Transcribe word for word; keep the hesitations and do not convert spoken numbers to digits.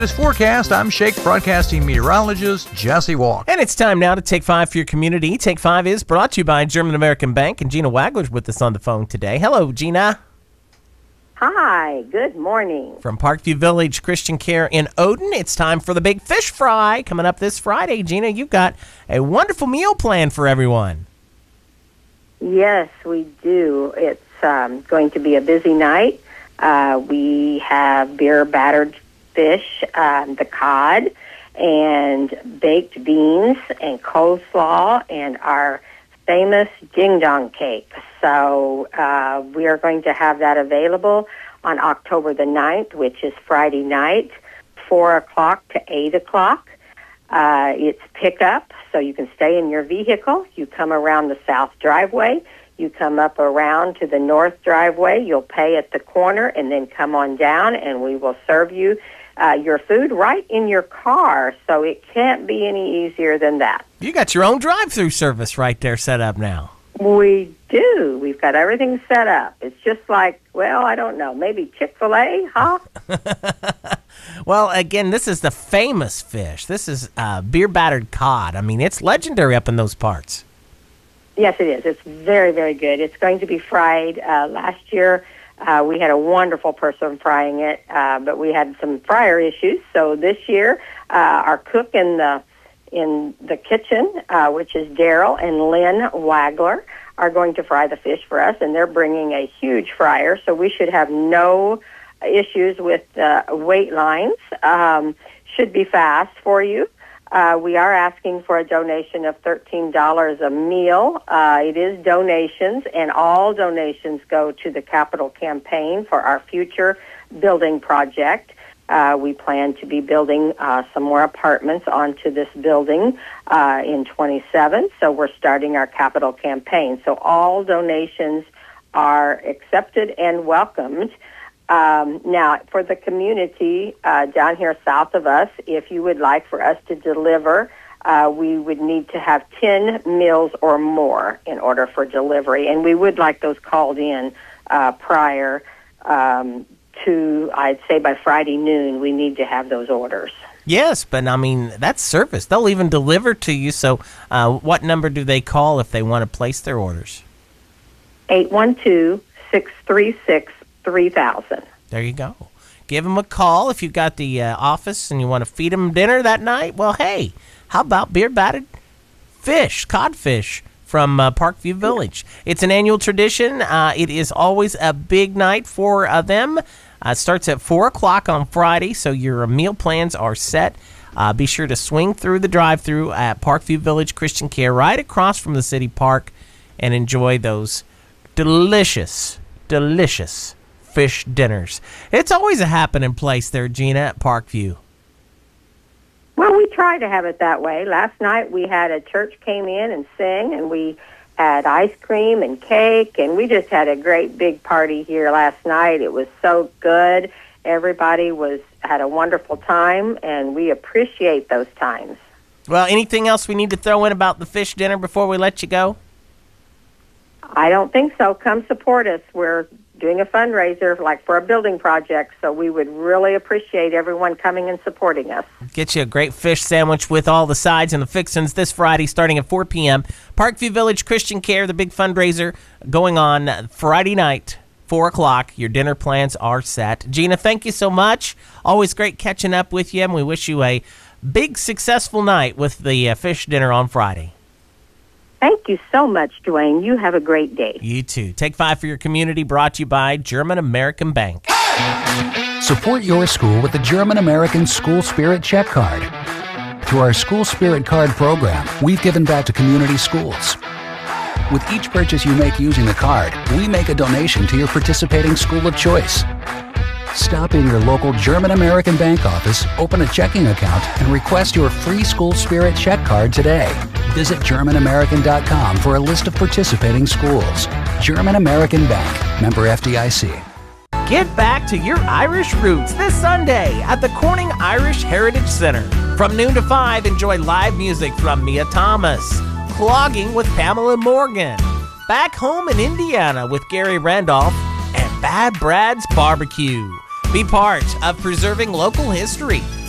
This forecast, I'm Shake Broadcasting meteorologist Jesse Walk. And it's time now to Take Five for your community. Take Five is brought to you by German American Bank, and Gina Wagler's with us on the phone today. Hello, Gina. Hi, good morning. From Parkview Village Christian Care in Odin, it's time for the Big Fish Fry coming up this Friday. Gina, you've got a wonderful meal planned for everyone. Yes, we do. It's um, going to be a busy night. Uh, we have beer battered fish, um, the cod, and baked beans and coleslaw and our famous ding dong cake. So uh, we are going to have that available on October the ninth, which is Friday night, four o'clock to eight o'clock. Uh, it's pickup, so you can stay in your vehicle. You come around the south driveway. You come up around to the north driveway. You'll pay at the corner and then come on down, and we will serve you uh, your food right in your car. So it can't be any easier than that. You got your own drive-through service right there set up now. We do. We've got everything set up. It's just like, well, I don't know, maybe Chick-fil-A, huh? Well, again, this is the famous fish. This is uh, beer-battered cod. I mean, it's legendary up in those parts. Yes, it is. It's very, very good. It's going to be fried. Uh, last year, uh, we had a wonderful person frying it, uh, but we had some fryer issues. So this year, uh, our cook in the in the kitchen, uh, which is Daryl and Lynn Wagler, are going to fry the fish for us, and they're bringing a huge fryer, so we should have no issues with uh, wait lines. Um, should be fast for you. Uh, we are asking for a donation of thirteen dollars a meal. Uh, it is donations, and all donations go to the capital campaign for our future building project. Uh, we plan to be building uh, some more apartments onto this building uh, in twenty-seven, so we're starting our capital campaign. So all donations are accepted and welcomed. Um, now, for the community uh, down here south of us, if you would like for us to deliver, uh, we would need to have ten meals or more in order for delivery, and we would like those called in uh, prior um, to, I'd say by Friday noon, we need to have those orders. Yes, but I mean, that's service. They'll even deliver to you, so uh, what number do they call if they want to place their orders? eight one two, six three six, three thousand. There you go. Give them a call if you've got the uh, office and you want to feed them dinner that night. Well, hey, how about beer-battered fish, codfish from uh, Parkview Village? It's an annual tradition. Uh, it is always a big night for uh, them. Uh, it starts at four o'clock on Friday, so your meal plans are set. Uh, be sure to swing through the drive-thru at Parkview Village Christian Care right across from the city park and enjoy those delicious, delicious fish dinners. It's always a happening place there, Gina, at Parkview. Well, we try to have it that way. Last night we had a church came in and sing, and we had ice cream and cake, and we just had a great big party here last night. It was so good. Everybody was had a wonderful time, and we appreciate those times. Well, anything else we need to throw in about the fish dinner before we let you go? I don't think so. Come support us. We're doing a fundraiser like for a building project, so we would really appreciate everyone coming and supporting us. Get you a great fish sandwich with all the sides and the fixins this Friday starting at four p.m. Parkview Village Christian Care, the big fundraiser going on Friday night, four o'clock. Your dinner plans are set. Gina, thank you so much. Always great catching up with you, and we wish you a big, successful night with the uh, fish dinner on Friday. Thank you so much, Dwayne. You have a great day. You too. Take Five for your community, brought to you by German American Bank. Support your school with the German American School Spirit Check Card. Through our School Spirit Card program, we've given back to community schools. With each purchase you make using the card, we make a donation to your participating school of choice. Stop in your local German American Bank office, open a checking account, and request your free School Spirit Check Card today. Visit German American dot com for a list of participating schools. German American Bank, member F D I C. Get back to your Irish roots this Sunday at the Corning Irish Heritage Center. From noon to five, enjoy live music from Mia Thomas, Clogging with Pamela Morgan, Back Home in Indiana with Gary Randolph, and Bad Brad's Barbecue. Be part of preserving local history